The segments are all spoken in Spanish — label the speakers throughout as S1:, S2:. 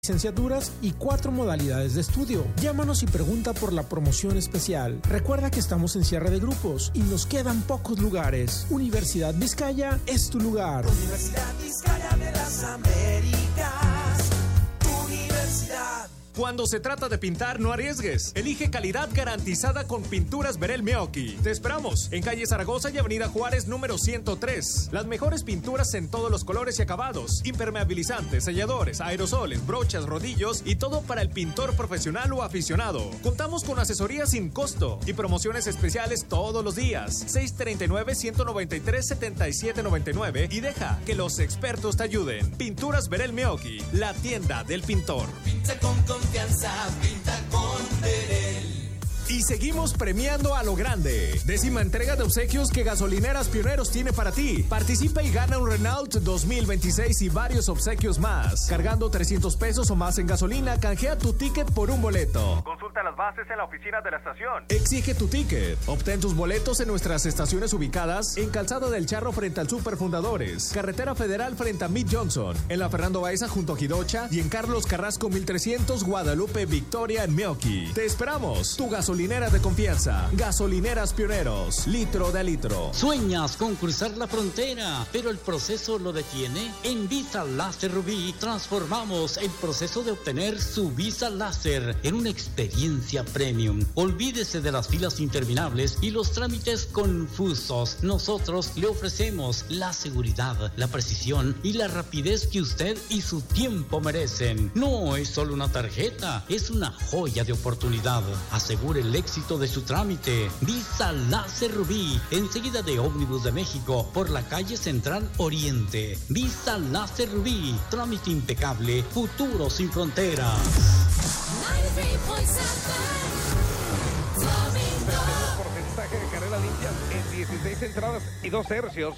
S1: licenciaturas y 4 modalidades de estudio. Llámanos y pregunta por la promoción especial. Recuerda que estamos en cierre de grupos y nos quedan pocos lugares. Universidad Vizcaya es tu lugar.
S2: Universidad Vizcaya de las Américas, tu universidad.
S3: Cuando se trata de pintar, no arriesgues. Elige calidad garantizada con Pinturas Verel Meoqui. Te esperamos en calle Zaragoza y avenida Juárez número 103. Las mejores pinturas en todos los colores y acabados. Impermeabilizantes, selladores, aerosoles, brochas, rodillos y todo para el pintor profesional o aficionado. Contamos con asesoría sin costo y promociones especiales todos los días. 639-193-7799 y deja que los expertos te ayuden. Pinturas Verel Meoqui, la tienda del pintor.
S2: Pinta con confianza, pinta con Verel.
S3: Y seguimos premiando a lo grande. 10ª entrega de obsequios que Gasolineras Pioneros tiene para ti. Participa y gana un Renault 2026 y varios obsequios más. Cargando 300 pesos o más en gasolina, canjea tu ticket por un boleto. Consulta las bases en la oficina de la estación. Exige tu ticket. Obtén tus boletos en nuestras estaciones ubicadas en Calzada del Charro frente al Super Fundadores, Carretera Federal frente a Mid Johnson, en la Fernando Baeza junto a Jidocha y en Carlos Carrasco 1300 Guadalupe Victoria en Meoqui. Te esperamos. Tu gasolinera de confianza. Gasolineras Pioneros. Litro de litro.
S4: ¿Sueñas con cruzar la frontera, pero el proceso lo detiene? En Visa Láser Rubí transformamos el proceso de obtener su visa láser en una experiencia premium. Olvídese de las filas interminables y los trámites confusos. Nosotros le ofrecemos la seguridad, la precisión y la rapidez que usted y su tiempo merecen. No es solo una tarjeta, es una joya de oportunidad. Asegure el éxito de su trámite. Visa Láser Rubí, enseguida de Ómnibus de México, por la calle Central Oriente. Visa Láser Rubí, trámite impecable, futuro sin fronteras.
S5: 93.7 porcentaje de carrera limpia en 16 entradas y 2 tercios.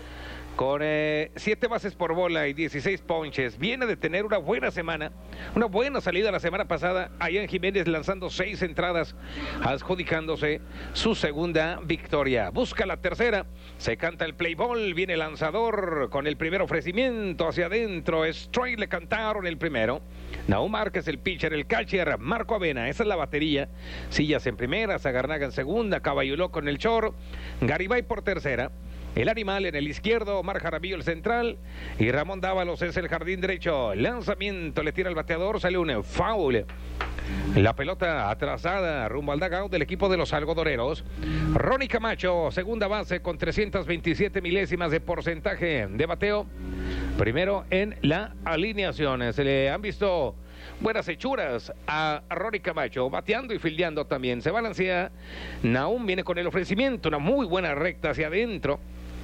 S5: Con 7 bases por bola y 16 ponches. Viene de tener una buena semana, una buena salida la semana pasada. Allá en Jiménez lanzando 6 entradas, adjudicándose su segunda victoria. Busca la tercera, se canta el play ball, viene el lanzador con el primer ofrecimiento hacia adentro. Strike, le cantaron el primero. Nahum Márquez, el pitcher, el catcher, Marco Avena, esa es la batería. Sillas en primera, Zagarnaga en segunda, Caballo Loco en el short, Garibay por tercera. El animal en el izquierdo, Omar Jaramillo el central y Ramón Dávalos es el jardín derecho. Lanzamiento, le tira el bateador, sale un foul. La pelota atrasada rumbo al dugout del equipo de los algodoneros. Ronnie Camacho, segunda base con 327 milésimas de porcentaje de bateo. Primero en la alineación. Se le han visto buenas hechuras a Ronnie Camacho, bateando y fildeando también. Se balancea. Nahum viene con el ofrecimiento, una muy buena recta hacia adentro.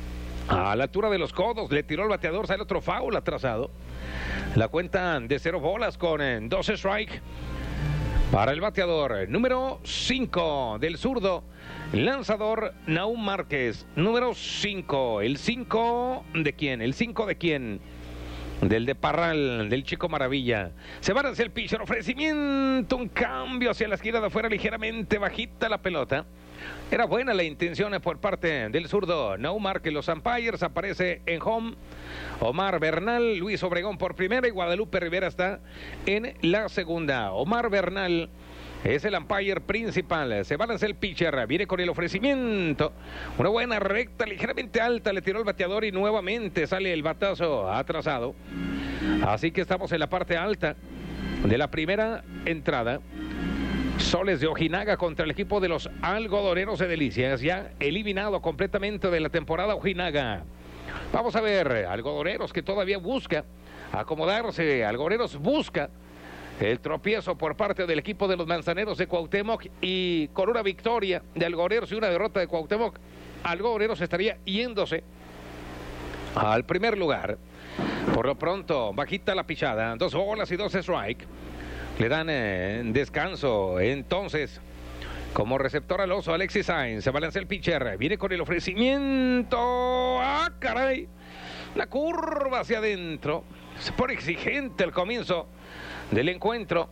S5: A la altura de los codos, le tiró el bateador, sale otro foul atrasado. La cuenta de 0 bolas con 12 strike. Para el bateador, número 5 del zurdo, lanzador Nahum Márquez. Número 5, ¿el 5 de quién? ¿El 5 de quién? Del de Parral, del Chico Maravilla. Se va hacia el pitcher, ofrecimiento, un cambio hacia la esquina de afuera, ligeramente bajita la pelota. Era buena la intención por parte del zurdo Nahum Márquez. Los umpires, aparece en home Omar Bernal, Luis Obregón por primera y Guadalupe Rivera está en la segunda. Omar Bernal es el umpire principal. Se balanza el pitcher, viene con el ofrecimiento, una buena recta ligeramente alta, le tiró el bateador y nuevamente sale el batazo atrasado. Así que estamos en la parte alta de la primera entrada. Soles de Ojinaga contra el equipo de los algodoneros de Delicias, ya eliminado completamente de la temporada Ojinaga. Vamos a ver, algodoneros que todavía busca acomodarse, algodoneros busca el tropiezo por parte del equipo de los Manzaneros de Cuauhtémoc, y con una victoria de algodoneros y una derrota de Cuauhtémoc, algodoneros estaría yéndose al primer lugar. Por lo pronto, bajita la pichada, 2 bolas y 2 strike. Le dan descanso. Entonces, como receptor al oso, Alexis Sainz. Se balancea el pitcher. Viene con el ofrecimiento. ¡Ah, caray! La curva hacia adentro. Se pone exigente el comienzo del encuentro.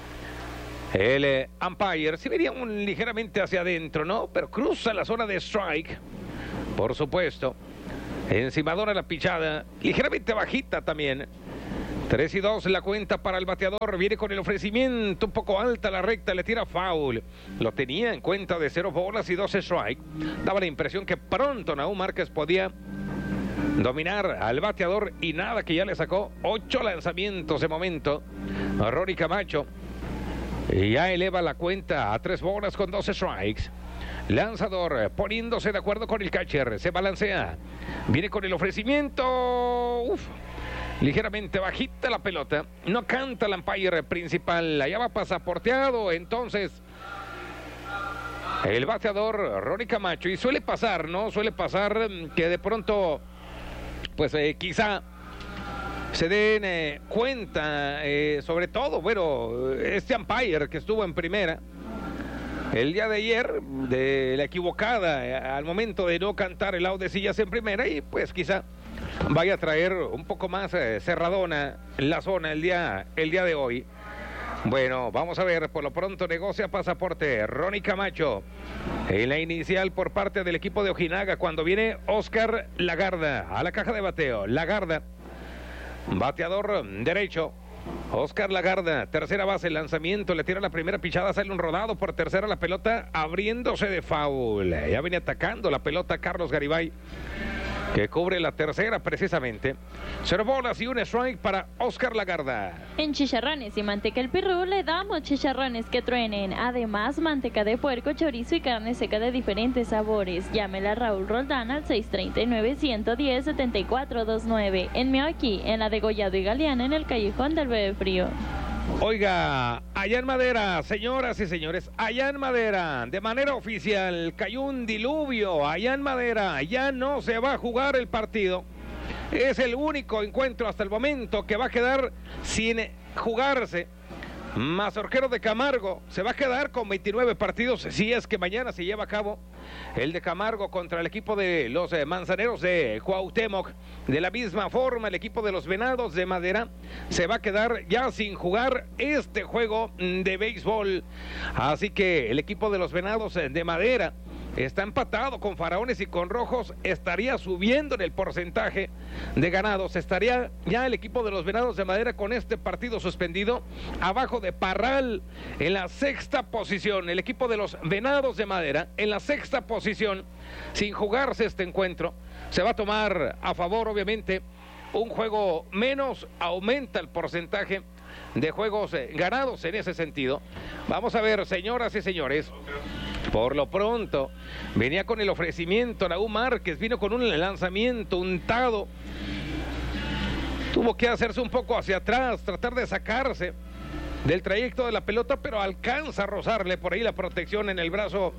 S5: El umpire se vería ligeramente hacia adentro, ¿no? Pero cruza la zona de strike. Por supuesto. Encimadora la pichada. Ligeramente bajita también. 3-2 la cuenta para el bateador. Viene con el ofrecimiento un poco alta la recta, le tira foul. Lo tenía en cuenta de 0 bolas y 2 strike. Daba la impresión que pronto Nahum Márquez podía dominar al bateador y nada, que ya le sacó 8 lanzamientos de momento a Ronnie Camacho. Y ya eleva la cuenta a 3 bolas con 2 strikes. Lanzador poniéndose de acuerdo con el catcher. Se balancea. Viene con el ofrecimiento. Ligeramente bajita la pelota. No canta el umpire principal. Allá va pasaporteado. Entonces, el bateador Ronnie Camacho. Y suele pasar, ¿no? Suele pasar que de pronto, pues quizá se den cuenta, sobre todo, bueno, este umpire que estuvo en primera el día de ayer, de la equivocada al momento de no cantar el out de sillas en primera, y pues quizá vaya a traer un poco más cerradona la zona el día de hoy. Bueno, vamos a ver, por lo pronto negocia pasaporte Ronnie Camacho en la inicial por parte del equipo de Ojinaga, cuando viene Oscar Lagarda a la caja de bateo. Lagarda, bateador derecho. Oscar Lagarda, tercera base, lanzamiento, le tira la primera pichada, sale un rodado por tercera, la pelota abriéndose de foul. Ya viene atacando la pelota Carlos Garibay, que cubre la tercera precisamente. 0 bolas y 1 strike para Oscar Lagarda.
S6: En Chicharrones y Manteca El Pirrú le damos chicharrones que truenen. Además, manteca de puerco, chorizo y carne seca de diferentes sabores. Llámela a Raúl Roldán al 639-110-7429. En Mioqui, en la de Gollado y Galeana, en el Callejón del Bebe Frío.
S5: Oiga, allá en Madera, señoras y señores, allá en Madera, de manera oficial, cayó un diluvio. Allá en Madera ya no se va a jugar el partido. Es el único encuentro hasta el momento que va a quedar sin jugarse. Mazorquero de Camargo se va a quedar con 29 partidos si es que mañana se lleva a cabo el de Camargo contra el equipo de los Manzaneros de Cuauhtémoc. De la misma forma, el equipo de los Venados de Madera se va a quedar ya sin jugar este juego de béisbol. Así que el equipo de los Venados de Madera está empatado con Faraones y con Rojos, estaría subiendo en el porcentaje de ganados. Estaría ya el equipo de los Venados de Madera con este partido suspendido, abajo de Parral en la sexta posición. El equipo de los Venados de Madera en la sexta posición, sin jugarse este encuentro. Se va a tomar a favor, obviamente, un juego menos, aumenta el porcentaje de juegos ganados en ese sentido. Vamos a ver, señoras y señores. Por lo pronto, venía con el ofrecimiento Nahum Márquez, vino con un lanzamiento untado. Tuvo que hacerse un poco hacia atrás, tratar de sacarse del trayecto de la pelota, pero alcanza a rozarle por ahí la protección en el brazo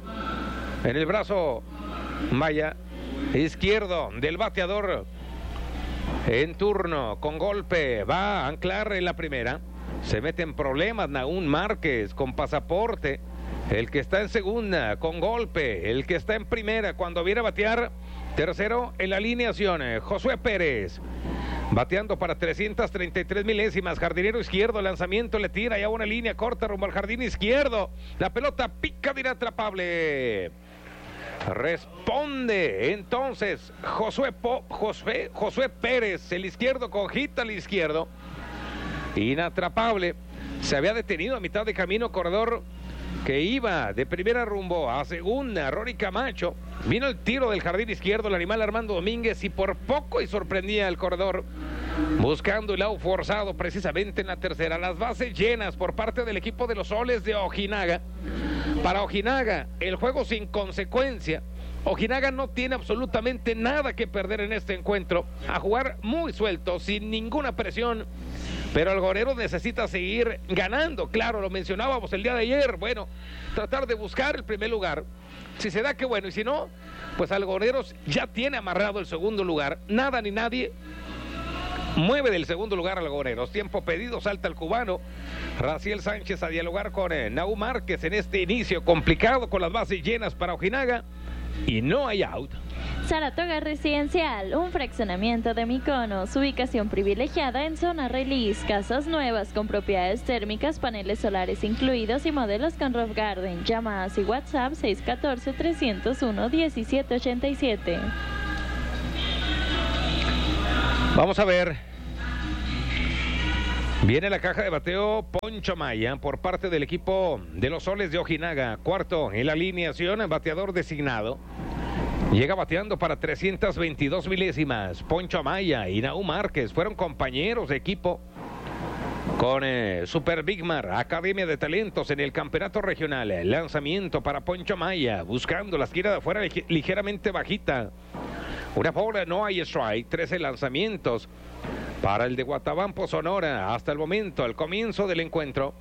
S5: vaya, izquierdo del bateador en turno, con golpe, va a anclar en la primera. Se mete en problemas Nahum Márquez con pasaporte. El que está en segunda con golpe, el que está en primera cuando viene a batear tercero en la alineación, Josué Pérez, bateando para 333 milésimas, jardinero izquierdo, lanzamiento, le tira ya una línea corta rumbo al jardín izquierdo, la pelota pica de inatrapable. Responde entonces Josué Pérez, el izquierdo con hit al izquierdo, inatrapable. Se había detenido a mitad de camino, corredor que iba de primera rumbo a segunda, Ronnie Camacho. Vino el tiro del jardín izquierdo, el animal Armando Domínguez, y por poco y sorprendía al corredor, buscando el out forzado precisamente en la tercera. Las bases llenas por parte del equipo de los Soles de Ojinaga. Para Ojinaga, el juego sin consecuencia. Ojinaga no tiene absolutamente nada que perder en este encuentro. A jugar muy suelto, sin ninguna presión. Pero Algoneros necesita seguir ganando, claro, lo mencionábamos el día de ayer. Bueno, tratar de buscar el primer lugar. Si se da, qué bueno, y si no, pues Algoneros ya tiene amarrado el segundo lugar. Nada ni nadie mueve del segundo lugar a Algoneros. Tiempo pedido, salta el cubano Raciel Sánchez a dialogar con Nahum Márquez en este inicio complicado, con las bases llenas para Ojinaga y no hay out.
S6: Saratoga Residencial, un fraccionamiento de Mykonos, ubicación privilegiada en zona release, casas nuevas con propiedades térmicas, paneles solares incluidos y modelos con roof garden. Llamadas y WhatsApp 614-301-1787.
S5: Vamos a ver. Viene la caja de bateo Poncho Maya por parte del equipo de los Soles de Ojinaga. Cuarto en la alineación, bateador designado. Llega bateando para 322 milésimas. Poncho Maya y Nahum Márquez fueron compañeros de equipo con Super Bigmar, Academia de Talentos en el campeonato regional. Lanzamiento para Poncho Maya, buscando la esquina de afuera ligeramente bajita. Una bola, no hay strike. 13 lanzamientos para el de Guatabampo, Sonora. Hasta el momento, al comienzo del encuentro.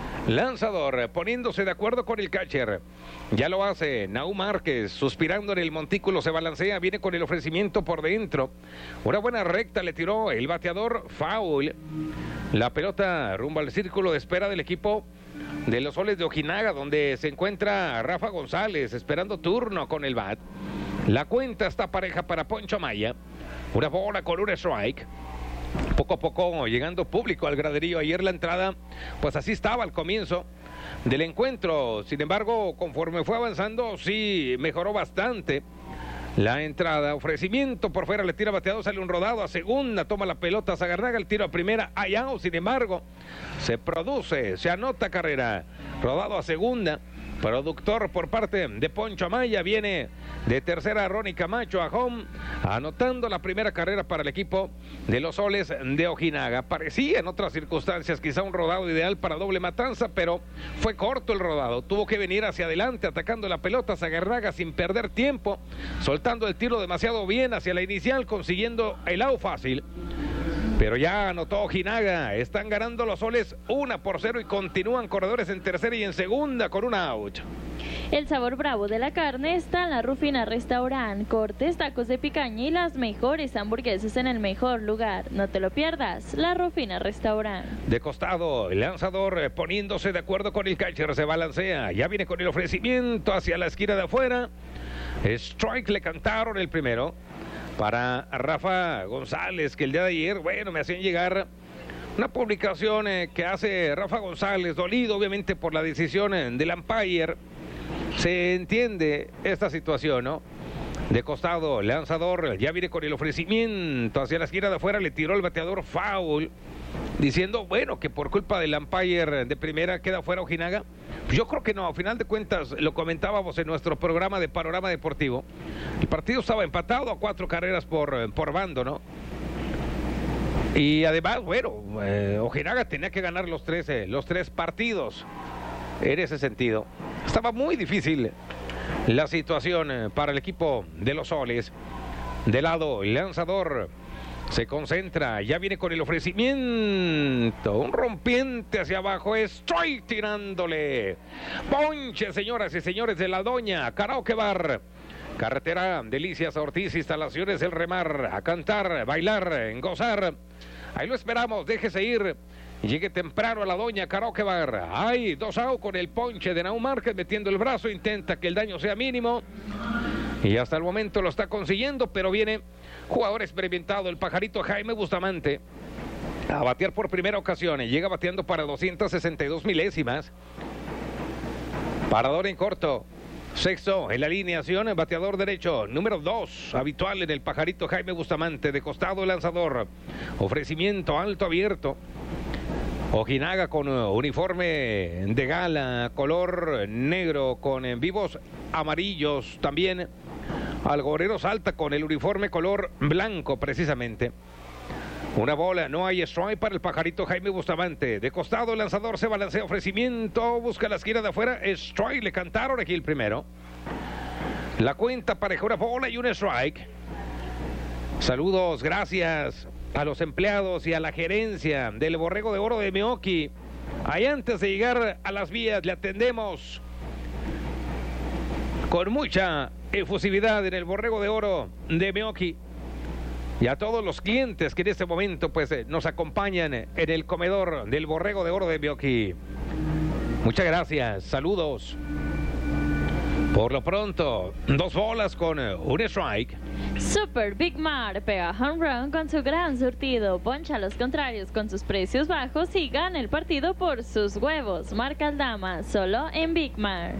S5: Lanzador poniéndose de acuerdo con el catcher. Ya lo hace Nahum Márquez, suspirando en el montículo, se balancea, viene con el ofrecimiento por dentro. Una buena recta le tiró el bateador, foul. La pelota rumbo al círculo de espera del equipo de los Soles de Ojinaga, donde se encuentra Rafa González esperando turno con el bat. La cuenta está pareja para Poncho Maya. Una bola con un strike. Poco a poco llegando público al graderío. Ayer la entrada, pues así estaba al comienzo del encuentro. Sin embargo, conforme fue avanzando, sí mejoró bastante la entrada. Ofrecimiento por fuera, le tira bateado, sale un rodado a segunda, toma la pelota Zagarnaga, el tiro a primera, hay out. Sin embargo, se produce, se anota carrera, rodado a segunda. Productor por parte de Poncho Maya, viene de tercera Ronnie Camacho a home, anotando la primera carrera para el equipo de los Soles de Ojinaga. Parecía en otras circunstancias quizá un rodado ideal para doble matanza, pero fue corto el rodado. Tuvo que venir hacia adelante atacando la pelota Zagarnaga sin perder tiempo, soltando el tiro demasiado bien hacia la inicial, consiguiendo el out fácil. Pero ya anotó Ojinaga, están ganando los Soles 1-0 y continúan corredores en tercera y en segunda con un out.
S6: El sabor bravo de la carne está en La Rufina Restaurant. Cortes, tacos de picaña y las mejores hamburguesas en el mejor lugar. No te lo pierdas, La Rufina Restaurant.
S5: De costado, el lanzador poniéndose de acuerdo con el catcher, se balancea, ya viene con el ofrecimiento hacia la esquina de afuera. Strike, le cantaron el primero para Rafa González, que el día de ayer, bueno, me hacían llegar una publicación que hace Rafa González, dolido obviamente por la decisión del umpire. Se entiende esta situación, ¿no? De costado, lanzador, ya viene con el ofrecimiento hacia la esquina de afuera, le tiró el bateador foul, diciendo, bueno, que por culpa del umpire de primera queda fuera Ojinaga. Yo creo que no, a final de cuentas, lo comentábamos en nuestro programa de Panorama Deportivo, el partido estaba empatado a 4 carreras por bando, ¿no? Y además, bueno, Ojinaga tenía que ganar los tres partidos en ese sentido. Estaba muy difícil la situación para el equipo de los Soles. De lado, el lanzador se concentra, ya viene con el ofrecimiento, un rompiente hacia abajo, strike tirándole. Ponche, señoras y señores, de la Doña Karaoke Bar. Carretera Delicias Ortiz, instalaciones El Remar, a cantar, bailar, gozar. Ahí lo esperamos, déjese ir. Llegue temprano a la Doña Karaoke Bar. Hay 2 out con el ponche de Nahum Márquez, metiendo el brazo, intenta que el daño sea mínimo. Y hasta el momento lo está consiguiendo, pero viene jugador experimentado, el pajarito Jaime Bustamante, a batear por primera ocasión. Llega bateando para 262 milésimas. Parador en corto. Sexto en la alineación, bateador derecho, número 2, habitual en el pajarito Jaime Bustamante. De costado, lanzador. Ofrecimiento alto abierto. Ojinaga con uniforme de gala, color negro con vivos amarillos también. Algorero salta con el uniforme color blanco precisamente. Una bola, no hay strike para el pajarito Jaime Bustamante. De costado, el lanzador se balancea, ofrecimiento, busca la esquina de afuera, strike, le cantaron aquí el primero. La cuenta pareja, una bola y un strike. Saludos, gracias a los empleados y a la gerencia del Borrego de Oro de Meoqui. Ahí antes de llegar a las vías le atendemos con mucha efusividad en el Borrego de Oro de Meoqui. Y a todos los clientes que en este momento pues nos acompañan en el comedor del Borrego de Oro de Meoqui. Muchas gracias, saludos. Por lo pronto, 2 bolas con un strike.
S6: Super Big Mar pega home run con su gran surtido, poncha a los contrarios con sus precios bajos y gana el partido por sus huevos. Marca Aldama, solo en Big Mar.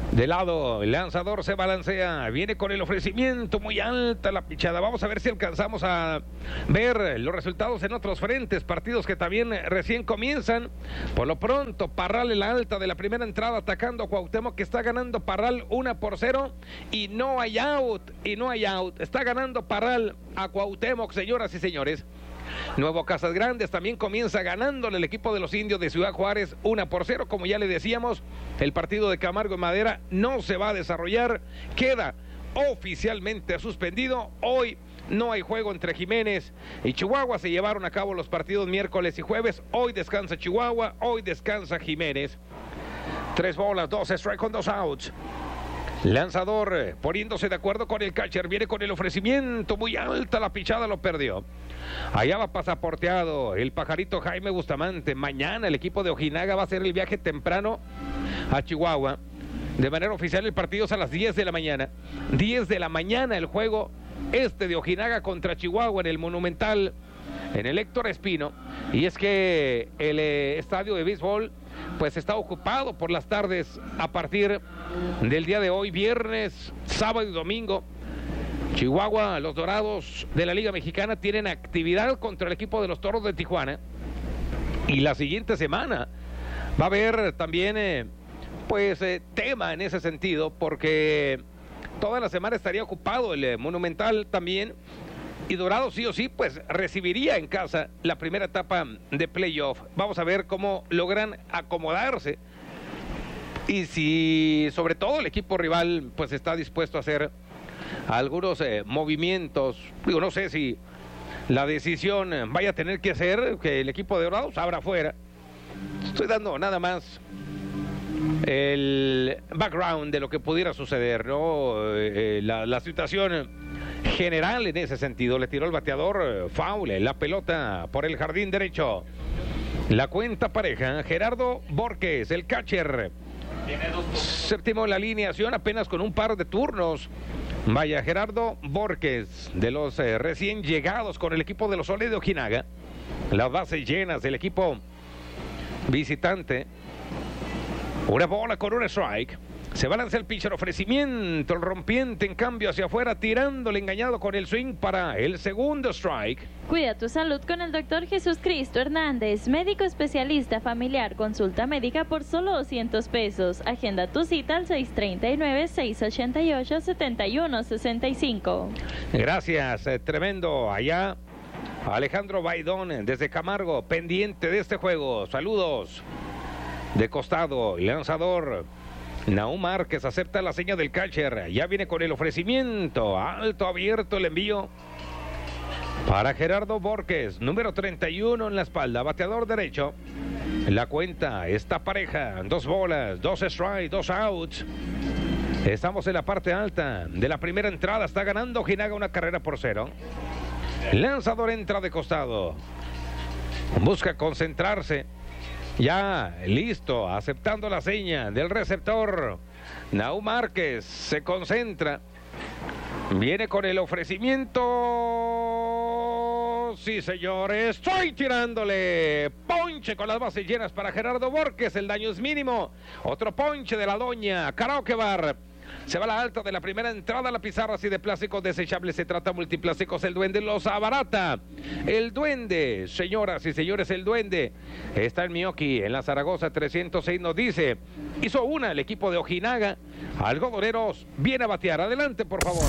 S5: De lado, el lanzador se balancea, viene con el ofrecimiento, muy alta la pichada. Vamos a ver si alcanzamos a ver los resultados en otros frentes, partidos que también recién comienzan. Por lo pronto, Parral en la alta de la primera entrada atacando a Cuauhtémoc, que está ganando Parral 1-0 y no hay out, Está ganando Parral a Cuauhtémoc, señoras y señores. Nuevo Casas Grandes también comienza ganándole el equipo de los Indios de Ciudad Juárez 1-0. Como ya le decíamos, el partido de Camargo y Madera no se va a desarrollar, queda oficialmente suspendido. Hoy no hay juego entre Jiménez y Chihuahua. Se llevaron a cabo los partidos miércoles y jueves. Hoy descansa Chihuahua, hoy descansa Jiménez. 3 bolas, 2 strike con 2 outs. Lanzador poniéndose de acuerdo con el catcher, viene con el ofrecimiento, muy alta la pichada, lo perdió. Allá va pasaporteado el pajarito Jaime Bustamante. Mañana el equipo de Ojinaga va a hacer el viaje temprano a Chihuahua. De manera oficial el partido es a las 10 de la mañana. 10 de la mañana el juego de Ojinaga contra Chihuahua en el Monumental, en el Héctor Espino. Y es que el estadio de béisbol pues está ocupado por las tardes a partir del día de hoy, viernes, sábado y domingo. Chihuahua, los Dorados de la Liga Mexicana tienen actividad contra el equipo de los Toros de Tijuana. Y la siguiente semana va a haber también tema en ese sentido, porque toda la semana estaría ocupado el Monumental también. Y Dorados sí o sí pues recibiría en casa la primera etapa de playoff. Vamos a ver cómo logran acomodarse y si sobre todo el equipo rival pues está dispuesto a hacer algunos movimientos. Digo, no sé si la decisión vaya a tener que ser que el equipo de Dorados abra afuera. Estoy dando nada más el background de lo que pudiera suceder, ¿no? La situación general en ese sentido. Le tiró el bateador, foul, la pelota por el jardín derecho. La cuenta pareja, Gerardo Borges, el catcher. Séptimo en la alineación, apenas con un par de turnos. Vaya, Gerardo Borges, de los recién llegados con el equipo de los Soles de Ojinaga. Las bases llenas del equipo visitante. Una bola con un strike. Se balanza el pitcher, ofrecimiento, el rompiente en cambio hacia afuera, tirándole engañado con el swing para el segundo strike.
S6: Cuida tu salud con el doctor Jesús Cristo Hernández, médico especialista familiar, consulta médica por solo 200 pesos. Agenda tu cita al 639-688-7165.
S5: Gracias, tremendo. Allá Alejandro Baidón desde Camargo, pendiente de este juego. Saludos. De costado, el lanzador Nahum Márquez acepta la seña del catcher. Ya viene con el ofrecimiento. Alto, abierto el envío para Gerardo Borges, número 31 en la espalda, bateador derecho. La cuenta está pareja. 2 bolas, 2 strikes, 2 outs. Estamos en la parte alta de la primera entrada. Está ganando Ojinaga 1-0. El lanzador entra de costado. Busca concentrarse. Ya listo, aceptando la seña del receptor. Nahum Márquez se concentra. Viene con el ofrecimiento. Sí, señores. Estoy tirándole. Ponche con las bases llenas para Gerardo Borges. El daño es mínimo. Otro ponche de la doña Karaoke Bar. Se va a la alta de la primera entrada. La pizarra así de plásticos desechables. Se trata multiplásticos. El Duende los abarata. El Duende, señoras y señores, el Duende está en Mioki, en la Zaragoza 306. Nos dice, hizo una el equipo de Ojinaga. Algodoneros viene a batear. Adelante, por favor.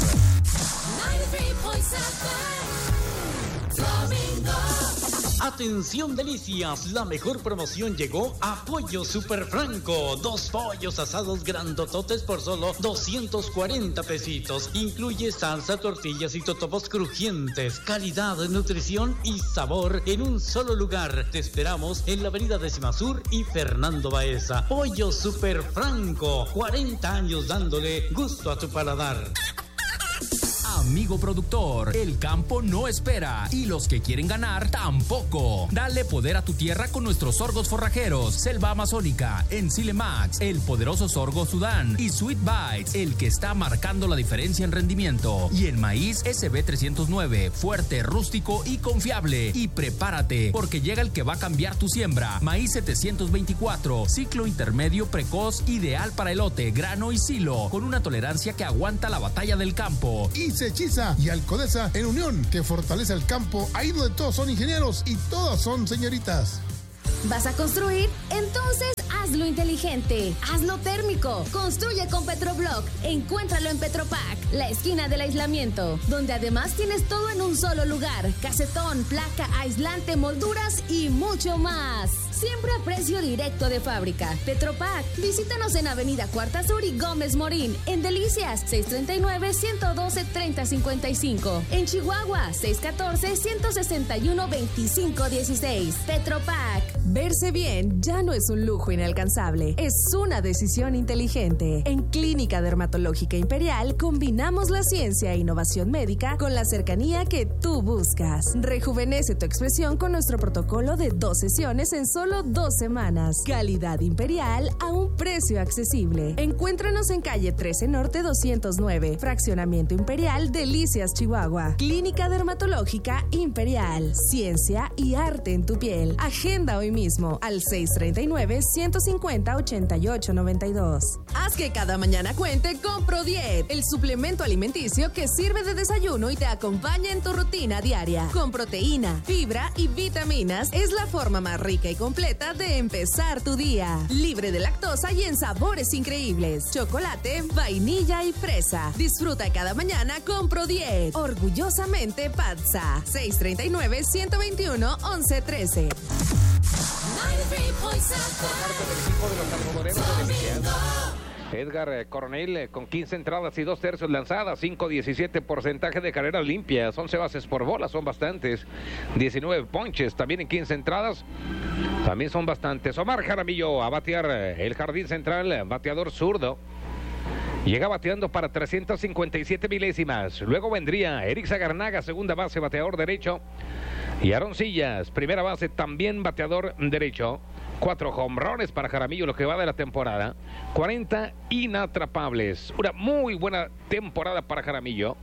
S4: Atención delicias, la mejor promoción llegó a Pollo Super Franco. 2 pollos asados grandototes por solo 240 pesitos. Incluye salsa, tortillas y totopos crujientes. Calidad, nutrición y sabor en un solo lugar. Te esperamos en la avenida Décima Sur y Fernando Baeza. Pollo Super Franco, 40 años dándole gusto a tu paladar.
S7: Amigo productor, el campo no espera y los que quieren ganar tampoco. Dale poder a tu tierra con nuestros sorgos forrajeros, Selva Amazónica, Enzile Max, el poderoso sorgo Sudán y Sweet Bites, el que está marcando la diferencia en rendimiento. Y el maíz SB309, fuerte, rústico y confiable. Y prepárate, porque llega el que va a cambiar tu siembra. Maíz 724, ciclo intermedio precoz, ideal para elote, grano y silo, con una tolerancia que aguanta la batalla del campo.
S8: Y Sechiza y Alcodesa en unión, que fortalece el campo, ahí donde todos son ingenieros y todas son señoritas.
S9: ¿Vas a construir? Entonces hazlo inteligente, hazlo térmico. Construye con Petroblock. Encuéntralo en Petropac, la esquina del aislamiento, donde además tienes todo en un solo lugar: casetón, placa, aislante, molduras y mucho más. Siempre a precio directo de fábrica. Petropac. Visítanos en Avenida Cuarta Sur y Gómez Morín. En Delicias, 639-112-3055. En Chihuahua, 614-161-2516. Petropac.
S10: Verse bien ya no es un lujo inalcanzable, es una decisión inteligente. En Clínica Dermatológica Imperial combinamos la ciencia e innovación médica con la cercanía que tú buscas. Rejuvenece tu expresión con nuestro protocolo de 2 sesiones en solo 2 semanas. Calidad Imperial a un precio accesible. Encuéntranos en calle 13 Norte 209, Fraccionamiento Imperial, Delicias, Chihuahua. Clínica Dermatológica Imperial, ciencia y arte en tu piel. Agenda hoy mismo al 639-150-8892. Haz que cada mañana cuente con ProDiet, el suplemento alimenticio que sirve de desayuno y te acompaña en tu rutina diaria. Con proteína, fibra y vitaminas, es la forma más rica y completa de empezar tu día. Libre de lactosa y en sabores increíbles: chocolate, vainilla y fresa. Disfruta cada mañana con ProDiet. Orgullosamente Patsa. 639-121-1113.
S5: Edgar Coronel con 15 entradas y 2 tercios lanzadas, 5.17 porcentaje de carreras limpias, 11 bases por bola, son bastantes, 19 ponches, también en 15 entradas, también son bastantes. Omar Jaramillo a batear el jardín central, bateador zurdo. Llega bateando para 357 milésimas. Luego vendría Eric Zagarnaga, segunda base, bateador derecho. Y Aaron Sillas, primera base, también bateador derecho. 4 jonrones para Jaramillo, lo que va de la temporada. 40 inatrapables. Una muy buena temporada para Jaramillo.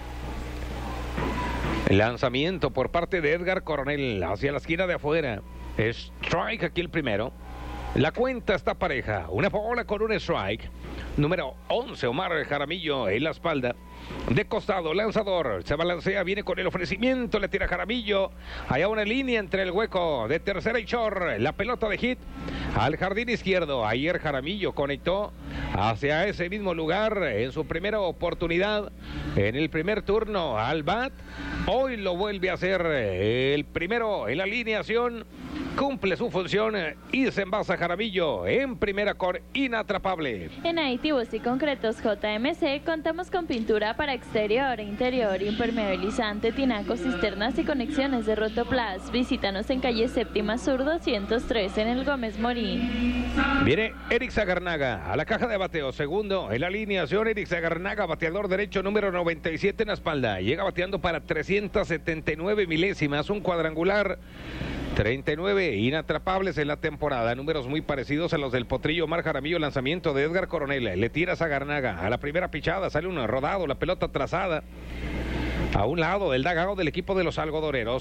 S5: El lanzamiento por parte de Edgar Coronel hacia la esquina de afuera. Strike aquí el primero. La cuenta está pareja. Una bola con un strike. Número 11, Omar Jaramillo en la espalda. De costado, lanzador, se balancea, viene con el ofrecimiento, le tira Jaramillo. Allá una línea entre el hueco de tercera y short. La pelota de hit al jardín izquierdo. Ayer Jaramillo conectó hacia ese mismo lugar en su primera oportunidad, en el primer turno al bat. Hoy lo vuelve a hacer el primero en la alineación. Cumple su función y se envasa Jaramillo en primera con inatrapable.
S6: En Aditivos y Concretos JMC contamos con pintura para exterior e interior, impermeabilizante, tinacos, cisternas y conexiones de Rotoplas. Visítanos en calle Séptima Sur 203 en el Gómez Morín.
S5: Viene Eric Zagarnaga a la caja de bateo, segundo en la alineación. Eric Zagarnaga, bateador derecho número 97 en la espalda. Llega bateando para 379 milésimas, un cuadrangular. 39 inatrapables en la temporada, números muy parecidos a los del potrillo Omar Jaramillo. Lanzamiento de Edgar Coronel, le tira a Zagarnaga a la primera pichada, sale un rodado, la pelota trazada a un lado del dugout del equipo de los algodoneros.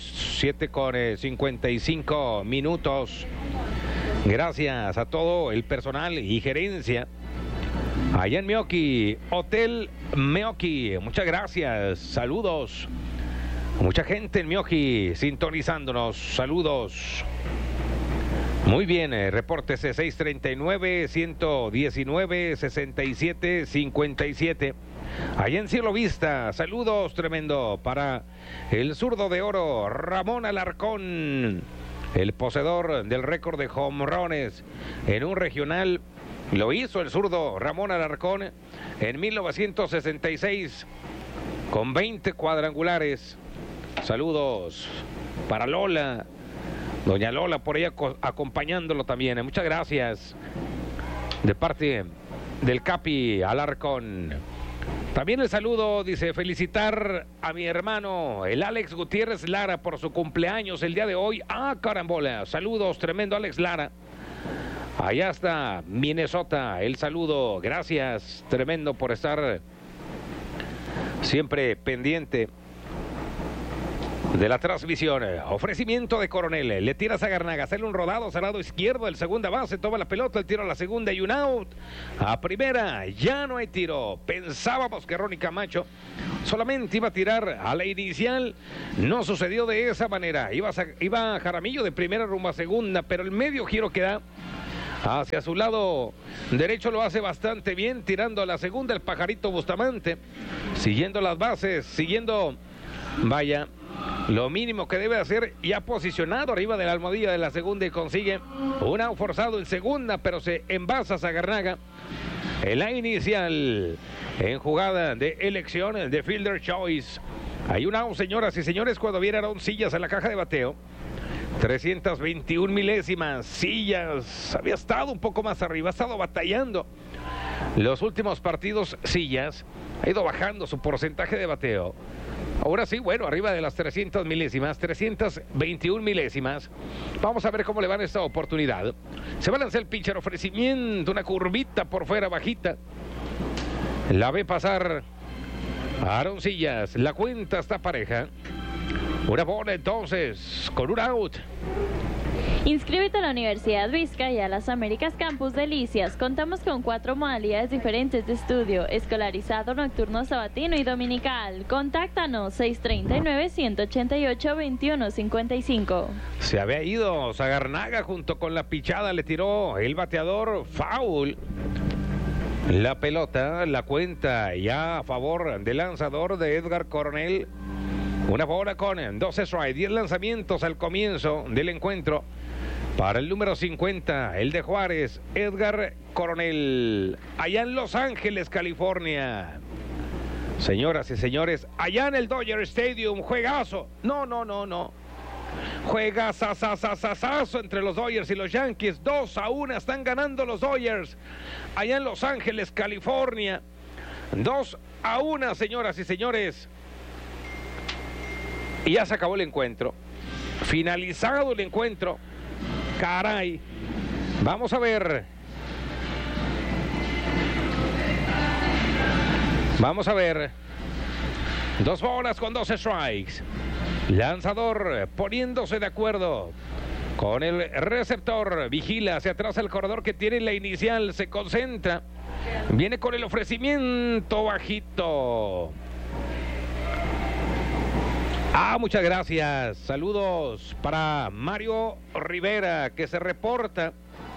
S5: 7:55 minutos. Gracias a todo el personal y gerencia allá en Meoqui, Hotel Meoqui, muchas gracias, saludos. Mucha gente en Meoqui sintonizándonos. Saludos. Muy bien, repórtese 639-119-67-57. Allá en Cielo Vista, saludos tremendo para el zurdo de oro, Ramón Alarcón, el poseedor del récord de jonrones en un regional. Lo hizo el zurdo Ramón Alarcón en 1966 con 20 cuadrangulares. Saludos para Lola, doña Lola por ahí acompañándolo también. Muchas gracias de parte del Capi Alarcón. También el saludo, dice, felicitar a mi hermano, el Alex Gutiérrez Lara, por su cumpleaños el día de hoy. Ah, carambola, saludos, tremendo Alex Lara. Allá está Minnesota, el saludo, gracias, tremendo por estar siempre pendiente de la transmisión. Ofrecimiento de Coronel, le tira a Sagarnaga, sale un rodado, al lado izquierdo, el segunda base, toma la pelota, el tiro a la segunda y un out. A primera, ya no hay tiro. Pensábamos que Ronnie Camacho solamente iba a tirar a la inicial, no sucedió de esa manera. Iba Jaramillo de primera rumbo a segunda, pero el medio giro que da hacia su lado derecho lo hace bastante bien, tirando a la segunda el pajarito Bustamante, siguiendo las bases, siguiendo, vaya, lo mínimo que debe hacer, ya posicionado arriba de la almohadilla de la segunda y consigue un out forzado en segunda, pero se envasa Sagarnaga en la inicial en jugada de elección de Fielder Choice. Hay un out, señoras y señores, cuando viene Aaron Sillas a la caja de bateo. 321 milésimas. Sillas había estado un poco más arriba, ha estado batallando los últimos partidos. Sillas ha ido bajando su porcentaje de bateo. Ahora sí, bueno, arriba de las 300 milésimas, 321 milésimas. Vamos a ver cómo le va en esta oportunidad. Se va a lanzar el pitcher, ofrecimiento, una curvita por fuera bajita. La ve pasar a Aaron Sillas. La cuenta está pareja. Una bola entonces, con un out.
S6: Inscríbete a la Universidad Vizcaya, Las Américas Campus Delicias. Contamos con 4 modalidades diferentes de estudio: escolarizado, nocturno, sabatino y dominical. Contáctanos 639-188-2155.
S5: Se había ido Sagarnaga junto con la pichada, le tiró el bateador foul. La pelota, la cuenta ya a favor del lanzador de Edgar Coronel. Una bola con 12 strikes, 10 lanzamientos al comienzo del encuentro. Para el número 50, el de Juárez, Edgar Coronel, allá en Los Ángeles, California. Señoras y señores, allá en el Dodger Stadium, juegazo. No. Juegazazazazazo entre los Dodgers y los Yankees. 2-1, están ganando los Dodgers. Allá en Los Ángeles, California. 2-1, señoras y señores. Y ya se acabó el encuentro. Finalizado el encuentro. Caray. Vamos a ver. Vamos a ver. 2 bolas con 12 strikes. Lanzador poniéndose de acuerdo con el receptor. Vigila hacia atrás el corredor que tiene la inicial. Se concentra. Viene con el ofrecimiento bajito. Muchas gracias. Saludos para Mario Rivera, que se reporta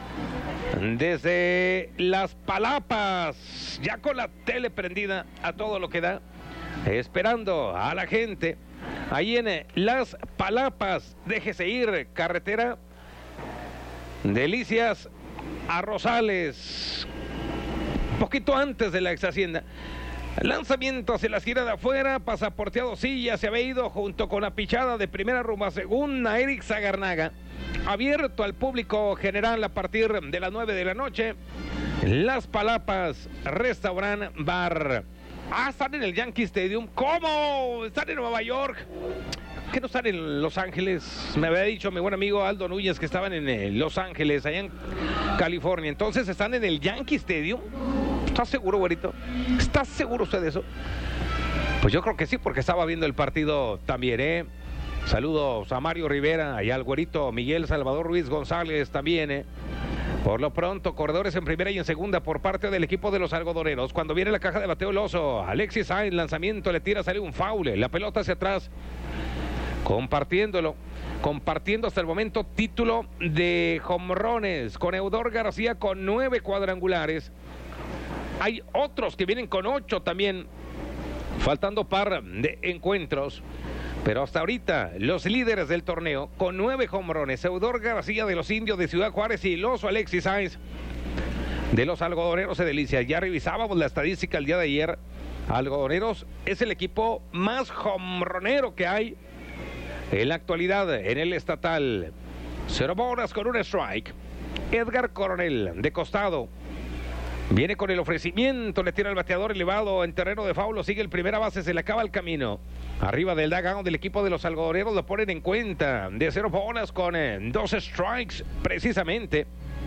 S5: desde Las Palapas, ya con la tele prendida a todo lo que da, esperando a la gente. Ahí en Las Palapas, déjese ir, carretera Delicias a Rosales, un poquito antes de la ex hacienda. Lanzamiento hacia la esquina de afuera, pasaporteado Sillas, se había ido junto con la pichada de primera rumbo a segunda, Eric Sagarnaga. Abierto al público general a partir de las 9 de la noche. Las Palapas, Restaurant Bar. Están en el Yankee Stadium. ¿Cómo? Están en Nueva York. ¿Qué no están en Los Ángeles? Me había dicho mi buen amigo Aldo Núñez que estaban en Los Ángeles, allá en California. Entonces están en el Yankee Stadium. ¿Estás seguro, güerito? ¿Estás seguro usted de eso? Pues yo creo que sí, porque estaba viendo el partido también, ¿eh? Saludos a Mario Rivera y al güerito Miguel Salvador Ruiz González también, ¿eh? Por lo pronto, corredores en primera y en segunda por parte del equipo de los algodoneros. Cuando viene la caja de bateo el oso, Alexis Sainz, lanzamiento, le tira, sale un foul, la pelota hacia atrás. Compartiendo hasta el momento título de jonrones con Eudor García con 9 cuadrangulares. Hay otros que vienen con 8 también, faltando par de encuentros. Pero hasta ahorita, los líderes del torneo con 9 jonrones. Eudor García de los Indios de Ciudad Juárez y el oso Alexis Sainz de los algodoneros de Delicias. Ya revisábamos la estadística el día de ayer. Algodoneros es el equipo más jonronero que hay en la actualidad en el estatal. 0 bolas con un strike. Edgar Coronel de costado. Viene con el ofrecimiento, le tira el bateador elevado en terreno de foul, sigue el primera base, se le acaba el camino. Arriba del dugout del equipo de los algodoneros lo ponen en cuenta. De 0 bolas con 12 strikes precisamente.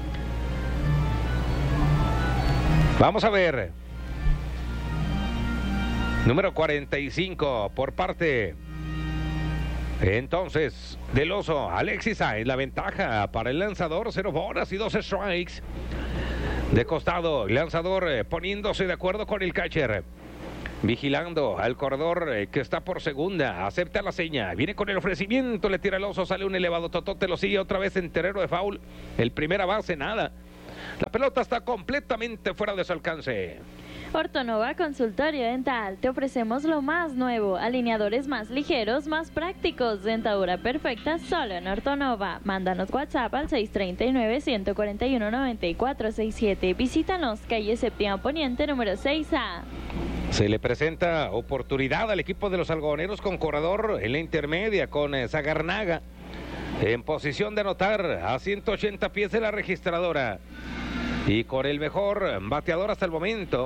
S5: Vamos a ver. Número 45 por parte entonces del oso Alexis Sainz. La ventaja para el lanzador, 0 bolas y 12 strikes. De costado, el lanzador poniéndose de acuerdo con el catcher. Vigilando al corredor que está por segunda. Acepta la seña. Viene con el ofrecimiento. Le tira el oso. Sale un elevado totote. Lo sigue otra vez en terreno de foul. El primera base, nada. La pelota está completamente fuera de su alcance.
S6: Ortonova Consultorio Dental. Te ofrecemos lo más nuevo. Alineadores más ligeros, más prácticos. Dentadura perfecta solo en Ortonova. Mándanos WhatsApp al 639-141-9467. Visítanos, calle Séptima Poniente, número 6A.
S5: Se le presenta oportunidad al equipo de los algodoneros con corredor en la intermedia con Zagarnaga. En posición de anotar a 180 pies de la registradora. Y con el mejor bateador hasta el momento,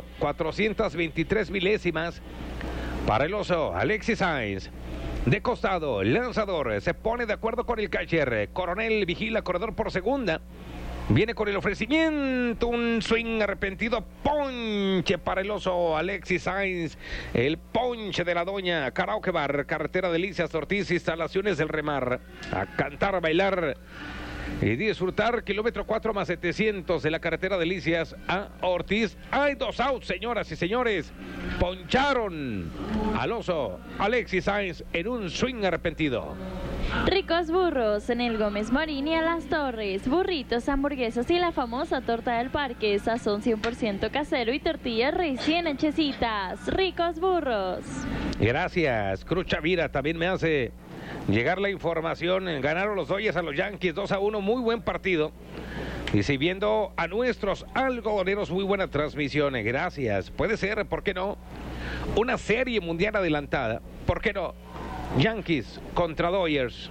S5: 423 milésimas para el oso Alexis Sainz. De costado, el lanzador se pone de acuerdo con el catcher. Coronel vigila corredor por segunda. Viene con el ofrecimiento, un swing arrepentido, ponche para el oso Alexis Sainz, el ponche de la doña Karaoke Bar, carretera Delicias Ortiz, instalaciones del Remar, a cantar, a bailar y disfrutar, kilómetro 4 más 700 de la carretera Delicias a Ortiz. Hay 2 outs, señoras y señores, poncharon al oso Alexis Sainz en un swing arrepentido.
S6: Ricos Burros en el Gómez Morín y a Las Torres. Burritos, hamburguesas y la famosa torta del parque. Sazón 100% casero y tortillas recién hechecitas. Ricos Burros.
S5: Gracias. Cruz Chavira también me hace llegar la información. Ganaron los Dodgers a los Yankees 2-1. Muy buen partido. Y siguiendo a nuestros algodoneros, muy buena transmisión. Gracias. Puede ser, ¿por qué no? Una serie mundial adelantada. ¿Por qué no? Yankees contra Dodgers.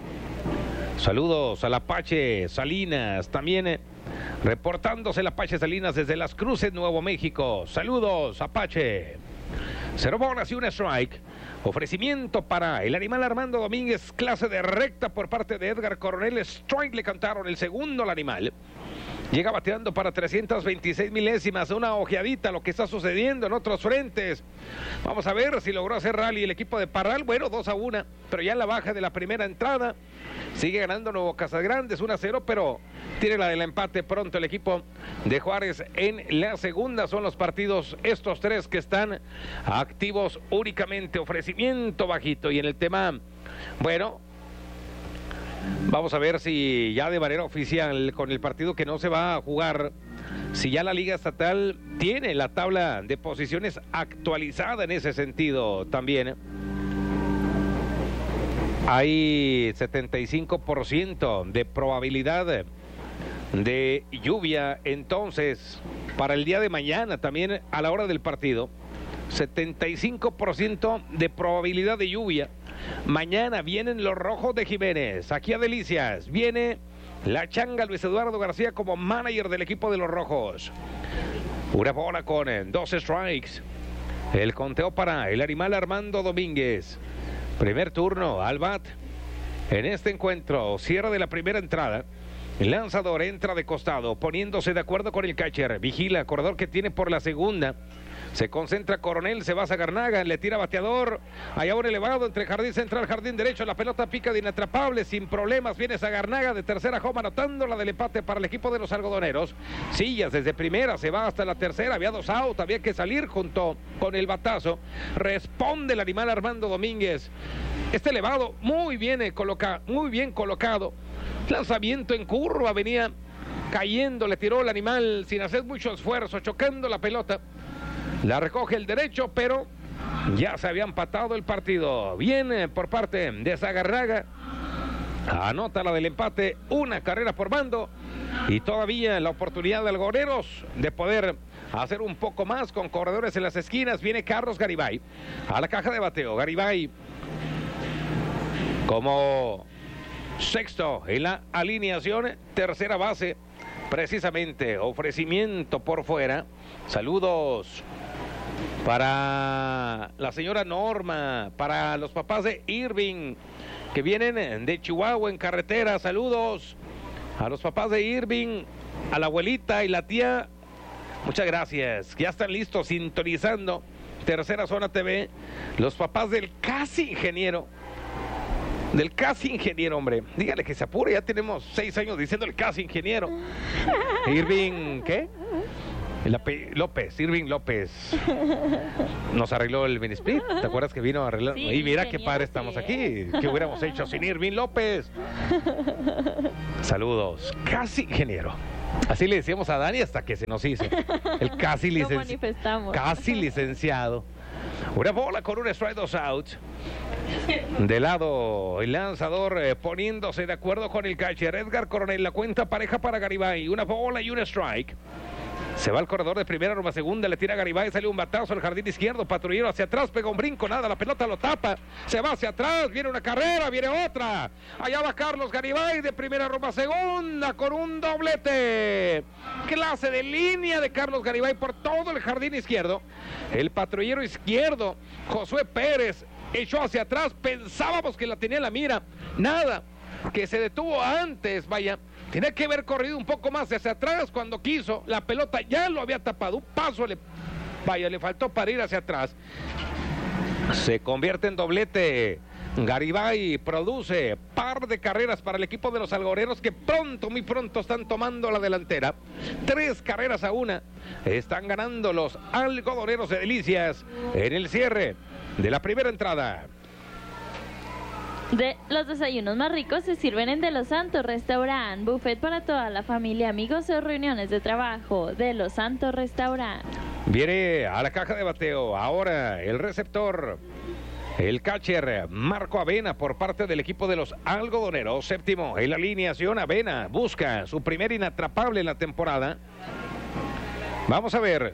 S5: Saludos al Apache Salinas. También reportándose el Apache Salinas desde Las Cruces, Nuevo México. Saludos, Apache. 0 bolas y 1 strike. Ofrecimiento para el animal Armando Domínguez. Clase de recta por parte de Edgar Coronel. Strike le cantaron el segundo al animal. Llega bateando para 326 milésimas. Una ojeadita a lo que está sucediendo en otros frentes. Vamos a ver si logró hacer rally el equipo de Parral. Bueno, 2-1, pero ya en la baja de la primera entrada. Sigue ganando Nuevo Casagrandes 1-0, pero tiene la del empate pronto el equipo de Juárez en la segunda. Son los partidos estos 3 que están activos únicamente. Ofrecimiento bajito. Y en el tema, bueno, vamos a ver si ya de manera oficial con el partido que no se va a jugar, si ya la Liga Estatal tiene la tabla de posiciones actualizada en ese sentido también. Hay 75% de probabilidad de lluvia entonces para el día de mañana también a la hora del partido. 75% de probabilidad de lluvia. Mañana vienen los Rojos de Jiménez, aquí a Delicias. Viene la changa Luis Eduardo García como manager del equipo de los Rojos. Una bola con 12 strikes. El conteo para el animal Armando Domínguez. Primer turno al bat en este encuentro. Cierre de la primera entrada. El lanzador entra de costado, poniéndose de acuerdo con el catcher. Vigila, corredor que tiene por la segunda. Se concentra Coronel, se va a Zagarnaga, le tira bateador. Allá un elevado entre jardín central, jardín derecho. La pelota pica de inatrapable, sin problemas. Viene Zagarnaga de tercera home, anotando la del empate para el equipo de los algodoneros. Sillas desde primera, se va hasta la tercera. Había 2 outs, había que salir junto con el batazo. Responde el animal Armando Domínguez. Este elevado muy bien colocado. Lanzamiento en curva, venía cayendo, le tiró el animal sin hacer mucho esfuerzo, chocando la pelota. La recoge el derecho, pero ya se había empatado el partido. Viene por parte de Zagarnaga. Anota la del empate, 1 carrera por bando. Y todavía la oportunidad de algodoneros de poder hacer un poco más con corredores en las esquinas. Viene Carlos Garibay a la caja de bateo. Garibay como sexto en la alineación. Tercera base precisamente, ofrecimiento por fuera. Saludos para la señora Norma, para los papás de Irving, que vienen de Chihuahua en carretera. Saludos a los papás de Irving, a la abuelita y la tía. Muchas gracias. Ya están listos, sintonizando Tercera Zona TV. Los papás del casi ingeniero. Del casi ingeniero, hombre. Dígale que se apure, ya tenemos 6 años diciendo el casi ingeniero. Irving, ¿qué? López, Irving López. Nos arregló el mini split. ¿Te acuerdas que vino a arreglar?
S6: Sí,
S5: y mira qué padre
S6: sí,
S5: estamos aquí. ¿Qué hubiéramos hecho sin Irving López? Saludos. Casi ingeniero. Así le decíamos a Dani hasta que se nos hizo. El casi licenciado.
S6: manifestamos.
S5: Casi licenciado. Una bola con un strike, 2 out. De lado, el lanzador poniéndose de acuerdo con el catcher. Edgar Coronel, la cuenta pareja para Garibay. Una bola y un strike. Se va al corredor de primera, rumbo a segunda, le tira a Garibay, sale un batazo al jardín izquierdo, patrullero hacia atrás, pega un brinco, nada, la pelota lo tapa, se va hacia atrás, viene una carrera, viene otra. Allá va Carlos Garibay de primera, rumbo a segunda, con un doblete. Clase de línea de Carlos Garibay por todo el jardín izquierdo. El patrullero izquierdo, Josué Pérez, echó hacia atrás, pensábamos que la tenía en la mira, nada, que se detuvo antes, vaya. Tiene que haber corrido un poco más hacia atrás cuando quiso. La pelota ya lo había tapado. Un paso le faltó para ir hacia atrás. Se convierte en doblete. Garibay produce par de carreras para el equipo de los algodoneros que pronto, muy pronto están tomando la delantera. 3 carreras a 1. Están ganando los algodoneros de Delicias en el cierre de la primera entrada.
S6: Los desayunos más ricos se sirven en De Los Santos Restaurant. Buffet para toda la familia, amigos o reuniones de trabajo. De Los Santos Restaurant.
S5: Viene a la caja de bateo. Ahora el receptor. El catcher Marco Avena por parte del equipo de los algodoneros. Séptimo en la alineación. Avena busca su primer inatrapable en la temporada. Vamos a ver.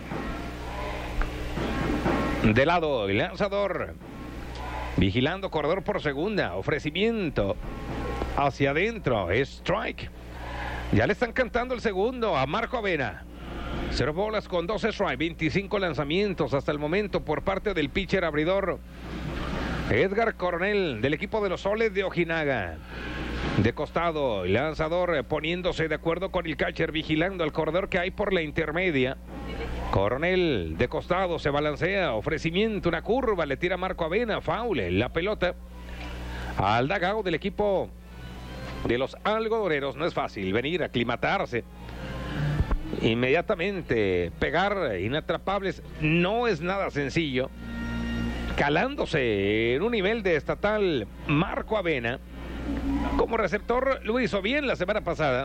S5: De lado el lanzador. Vigilando corredor por segunda. Ofrecimiento hacia adentro. Strike. Ya le están cantando el segundo a Marco Avena. 0 bolas con 12 strike. 25 lanzamientos hasta el momento por parte del pitcher abridor Edgar Coronel del equipo de los Soles de Ojinaga. De costado, el lanzador poniéndose de acuerdo con el catcher, vigilando al corredor que hay por la intermedia. Coronel de costado se balancea, ofrecimiento, una curva, le tira Marco Avena, foul, la pelota al dugout del equipo de los algodoneros. No es fácil venir a aclimatarse inmediatamente, pegar inatrapables, no es nada sencillo. Calándose en un nivel de estatal, Marco Avena como receptor lo hizo bien la semana pasada.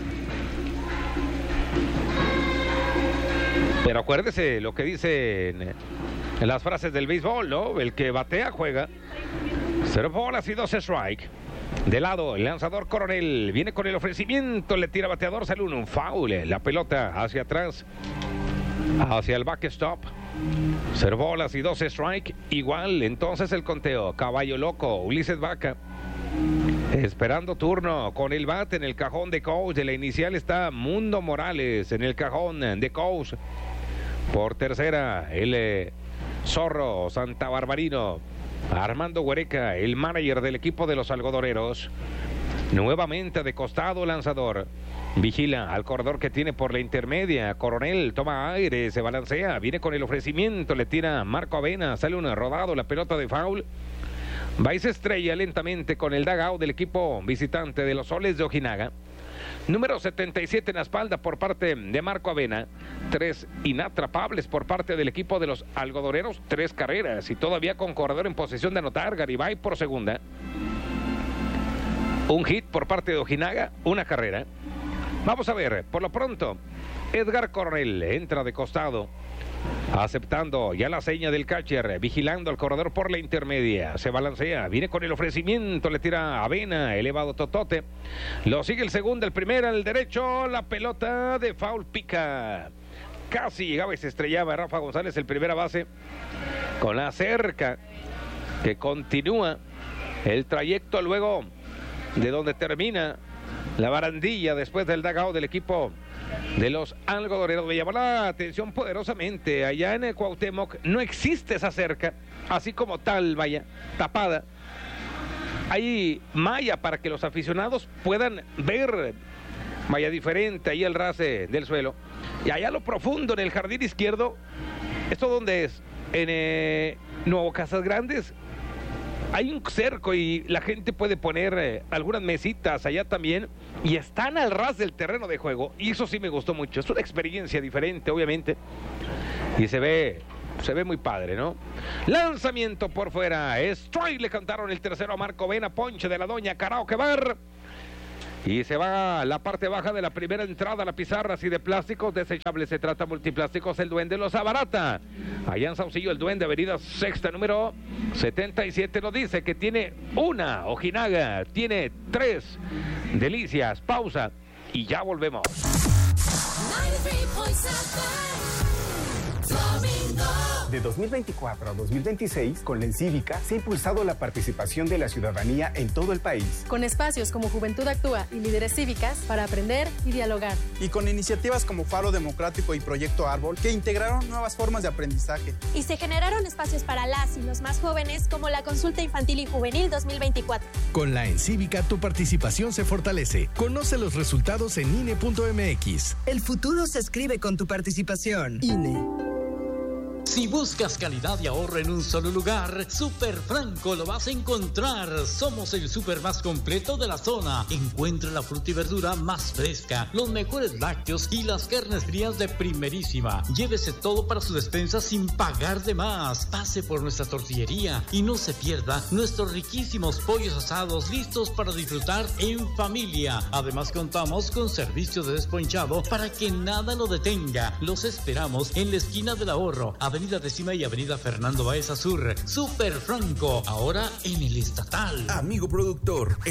S5: Pero acuérdese lo que dicen en las frases del béisbol, ¿no? El que batea juega. 0 bolas y 12 strike. De lado, el lanzador Coronel viene con el ofrecimiento, le tira bateador, sale un foul. La pelota hacia atrás, hacia el backstop. 0 bolas y 12 strike. Igual, entonces el conteo. Caballo loco, Ulises Vaca. Esperando turno con el bate en el cajón de coach. De la inicial está Mundo Morales en el cajón de coach. Por tercera, el Zorro Santa Barbarino. Armando Huereca, el manager del equipo de los algodoneros. Nuevamente de costado lanzador. Vigila al corredor que tiene por la intermedia. Coronel toma aire, se balancea, viene con el ofrecimiento, le tira Marco Avena, sale un rodado, la pelota de foul. Va y se estrella lentamente con el dugout del equipo visitante de los Soles de Ojinaga. Número 77 en la espalda por parte de Marco Avena. 3 inatrapables por parte del equipo de los algodoneros. 3 carreras y todavía con corredor en posición de anotar. Garibay por segunda. Un hit por parte de Ojinaga. 1 carrera. Vamos a ver, por lo pronto, Edgar Coronel entra de costado. Aceptando ya la seña del catcher, vigilando al corredor por la intermedia, se balancea, viene con el ofrecimiento, le tira Avena, elevado totote, lo sigue el segundo, el primero, el derecho, la pelota de foul pica, casi llegaba y se estrellaba Rafa González, el primera base, con la cerca que continúa el trayecto luego de donde termina la barandilla después del dugout del equipo de los algodoneros. Me llamó la atención poderosamente. Allá en el Cuauhtémoc no existe esa cerca, así como tal, vaya, tapada. Hay malla para que los aficionados puedan ver, vaya, diferente ahí el ras del suelo. Y allá a lo profundo, en el jardín izquierdo, ¿esto dónde es? En Nuevo Casas Grandes. Hay un cerco y la gente puede poner algunas mesitas allá también. Y están al ras del terreno de juego. Y eso sí me gustó mucho. Es una experiencia diferente, obviamente. Y se ve muy padre, ¿no? Lanzamiento por fuera. Strike, le cantaron el tercero a Marco Vena. Ponche de la doña Karaoke Bar. Y se va a la parte baja de la primera entrada, la pizarra así de plásticos desechables. Se trata Multiplásticos, el Duende los abarata. Allá en Saucillo, el Duende, avenida Sexta, número 77, nos dice que tiene una Ojinaga, tiene 3 delicias. Pausa y ya volvemos.
S11: De 2024 a 2026, con la Encívica se ha impulsado la participación de la ciudadanía en todo el país.
S12: Con espacios como Juventud Actúa y Líderes Cívicas para aprender y dialogar.
S13: Y con iniciativas como Faro Democrático y Proyecto Árbol, que integraron nuevas formas de aprendizaje.
S14: Y se generaron espacios para las y los más jóvenes, como la Consulta Infantil y Juvenil 2024.
S15: Con la Encívica, tu participación se fortalece. Conoce los resultados en INE.mx.
S16: El futuro se escribe con tu participación. INE.
S4: Si buscas calidad y ahorro en un solo lugar, Super Franco lo vas a encontrar. Somos el súper más completo de la zona. Encuentra la fruta y verdura más fresca, los mejores lácteos y las carnes frías de primerísima. Llévese todo para su despensa sin pagar de más. Pase por nuestra tortillería y no se pierda nuestros riquísimos pollos asados listos para disfrutar en familia. Además contamos con servicio de desponchado para que nada lo detenga. Los esperamos en la esquina del Ahorro, Avenida Décima y Avenida Fernando Baeza Sur. Super Franco, ahora en el Estatal.
S15: Amigo productor,